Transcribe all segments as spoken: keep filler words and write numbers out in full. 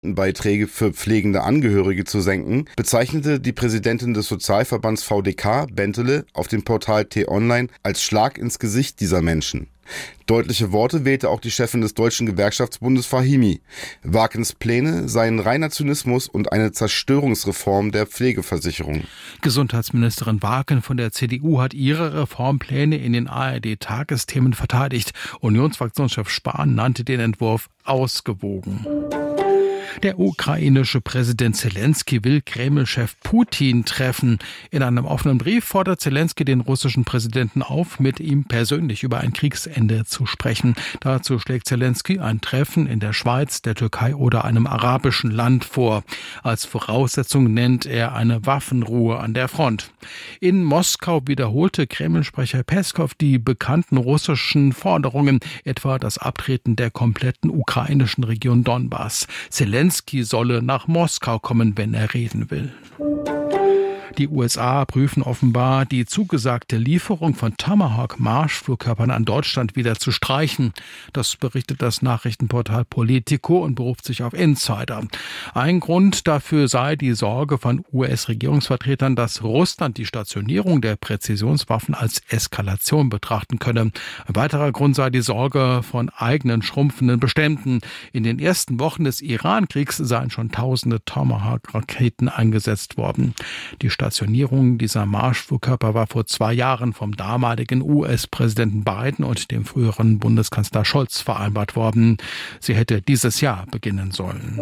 Beiträge für pflegende Angehörige zu senken, bezeichnete die Präsidentin des Sozialverbands V D K, Bentele, auf dem Portal T-Online als Schlag ins Gesicht dieser Menschen. Deutliche Worte wählte auch die Chefin des Deutschen Gewerkschaftsbundes Fahimi. Wakens Pläne seien reiner Zynismus und eine Zerstörungsreform der Pflegeversicherung. Gesundheitsministerin Waken von der C D U hat ihre Reformpläne in den A R D-Tagesthemen verteidigt. Unionsfraktionschef Spahn nannte den Entwurf ausgewogen. Der ukrainische Präsident Zelensky will Kreml-Chef Putin treffen. In einem offenen Brief fordert Zelensky den russischen Präsidenten auf, mit ihm persönlich über ein Kriegsende zu sprechen. Dazu schlägt Zelensky ein Treffen in der Schweiz, der Türkei oder einem arabischen Land vor. Als Voraussetzung nennt er eine Waffenruhe an der Front. In Moskau wiederholte Kreml-Sprecher Peskow die bekannten russischen Forderungen, etwa das Abtreten der kompletten ukrainischen Region Donbass. Zelensky solle nach Moskau kommen, wenn er reden will. Die U S A prüfen offenbar, die zugesagte Lieferung von Tomahawk-Marschflugkörpern an Deutschland wieder zu streichen. Das berichtet das Nachrichtenportal Politico und beruft sich auf Insider. Ein Grund dafür sei die Sorge von U S-Regierungsvertretern, dass Russland die Stationierung der Präzisionswaffen als Eskalation betrachten könne. Ein weiterer Grund sei die Sorge von eigenen schrumpfenden Beständen. In den ersten Wochen des Iran-Kriegs seien schon tausende Tomahawk-Raketen eingesetzt worden. Die Stationierung dieser Marschflugkörper war vor zwei Jahren vom damaligen U S-Präsidenten Biden und dem früheren Bundeskanzler Scholz vereinbart worden. Sie hätte dieses Jahr beginnen sollen.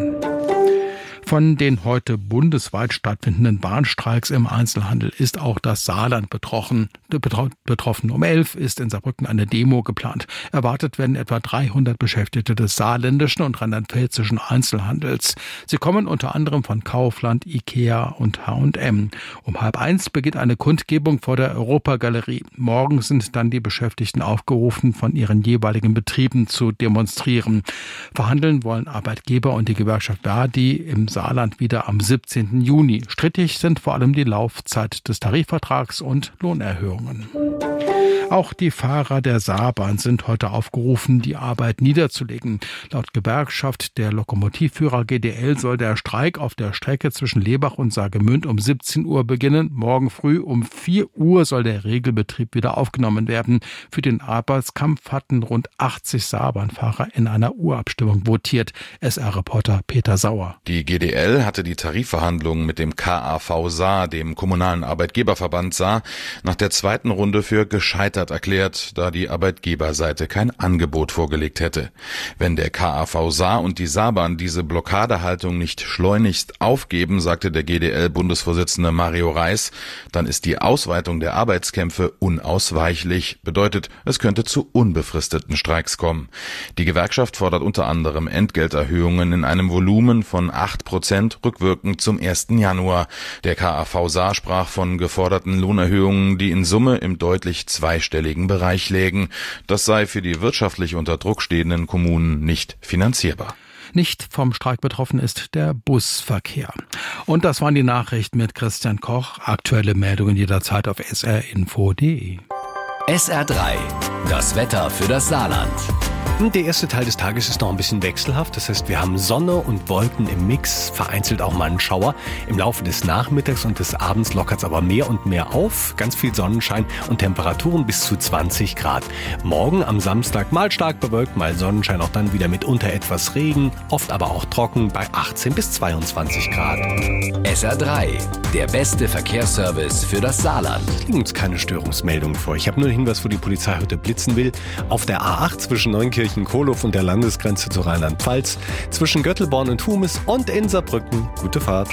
Von den heute bundesweit stattfindenden Bahnstreiks im Einzelhandel ist auch das Saarland betroffen. betroffen. Um elf ist in Saarbrücken eine Demo geplant. Erwartet werden etwa dreihundert Beschäftigte des saarländischen und rheinland-pfälzischen Einzelhandels. Sie kommen unter anderem von Kaufland, Ikea und H und M. Um halb eins beginnt eine Kundgebung vor der Europagalerie. Morgen sind dann die Beschäftigten aufgerufen, von ihren jeweiligen Betrieben zu demonstrieren. Verhandeln wollen Arbeitgeber und die Gewerkschaft Verdi im Saarland wieder am siebzehnten Juni. Strittig sind vor allem die Laufzeit des Tarifvertrags und Lohnerhöhungen. Auch die Fahrer der Saarbahn sind heute aufgerufen, die Arbeit niederzulegen. Laut Gewerkschaft der Lokomotivführer G D L soll der Streik auf der Strecke zwischen Lebach und Saargemünd um siebzehn Uhr beginnen. Morgen früh um vier Uhr soll der Regelbetrieb wieder aufgenommen werden. Für den Arbeitskampf hatten rund achtzig Saarbahnfahrer in einer Urabstimmung votiert. S R-Reporter Peter Sauer. Die G D L hatte die Tarifverhandlungen mit dem K A V Saar, dem kommunalen Arbeitgeberverband Saar, nach der zweiten Runde für gescheitert erklärt, da die Arbeitgeberseite kein Angebot vorgelegt hätte. Wenn der K A V Saar und die Saarbahn diese Blockadehaltung nicht schleunigst aufgeben, sagte der G D L-Bundesvorsitzende Mario Reis, dann ist die Ausweitung der Arbeitskämpfe unausweichlich. Bedeutet, es könnte zu unbefristeten Streiks kommen. Die Gewerkschaft fordert unter anderem Entgelterhöhungen in einem Volumen von acht Prozent rückwirkend zum ersten Januar. Der K A V Saar sprach von geforderten Lohnerhöhungen, die in Summe im deutlich zweistelligen Bereich lägen. Das sei für die wirtschaftlich unter Druck stehenden Kommunen nicht finanzierbar. Nicht vom Streik betroffen ist der Busverkehr. Und das waren die Nachrichten mit Christian Koch. Aktuelle Meldungen jederzeit auf s r info punkt d e. S R drei, das Wetter für das Saarland. Der erste Teil des Tages ist noch ein bisschen wechselhaft. Das heißt, wir haben Sonne und Wolken im Mix, vereinzelt auch mal einen Schauer. Im Laufe des Nachmittags und des Abends lockert es aber mehr und mehr auf. Ganz viel Sonnenschein und Temperaturen bis zu zwanzig Grad. Morgen am Samstag mal stark bewölkt, mal Sonnenschein, auch dann wieder mitunter etwas Regen. Oft aber auch trocken bei achtzehn bis zweiundzwanzig Grad. S R drei, der beste Verkehrsservice für das Saarland. Es liegen uns keine Störungsmeldungen vor. Ich habe nur einen Hinweis, wo die Polizei heute blitzen will. Auf der A acht zwischen Neunkirchen Kohlhof und der Landesgrenze zu Rheinland-Pfalz, zwischen Göttelborn und Humis und in Saarbrücken. Gute Fahrt.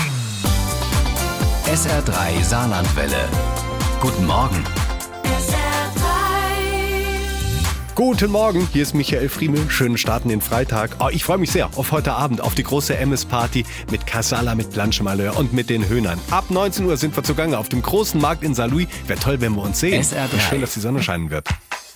S R drei Saarlandwelle. Guten Morgen. S R drei. Guten Morgen, hier ist Michael Friemel. Schönen Start in den Freitag. Oh, ich freue mich sehr auf heute Abend, auf die große M S-Party mit Kassala, mit Blanche Malheur und mit den Höhnern. Ab neunzehn Uhr sind wir zugange auf dem großen Markt in Saarlouis. Wäre toll, wenn wir uns sehen. S R drei. Schön, dass die Sonne scheinen wird.